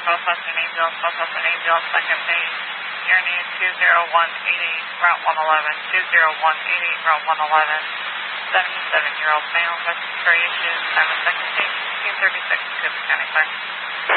Processing Angel, second page. Your need 20188, Route 111, 20188, Route 111. 77-year-old male, respiratory issues, time of second page, 1636, Cooper County Fire.